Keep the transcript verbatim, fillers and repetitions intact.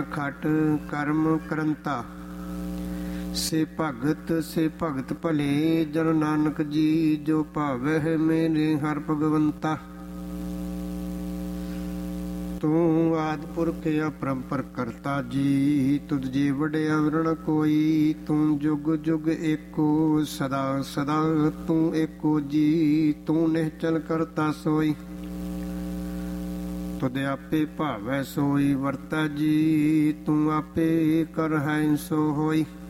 ਖਟ ਕਰਮ ਕਰੰਤਾ। ਸੇ ਭਗਤ ਸੇ ਭਗਤ ਭਲੇ ਜਨ ਨਾਨਕ ਜੀ, ਜੋ ਭਾਵਹਿ ਮੇਰੇ ਹਰਿ ਭਗਵੰਤਾ। ਤੂੰ ਆਦਿ ਪੁਰਖ ਅਪਰੰਪਰ ਕਰਤਾ ਜੀ, ਤੁਧ ਜੀ ਵਡਿਆ ਵਿਰਣ ਕੋਈ। ਤੂੰ ਜੁਗ ਜੁਗ ਏਕੋ ਸਦਾ ਸਦਾ, ਤੂੰ ਏਕੋ ਜੀ, ਤੂੰ ਨਿਹਚਲ ਕਰਤਾ ਸੋਈ। ਤੁਧ ਆਪੇ ਭਾਵੈ ਸੋਈ ਵਰਤੈ ਜੀ, ਤੂੰ ਆਪੇ ਕਰ ਹੈ ਸੋ ਹੋਈ।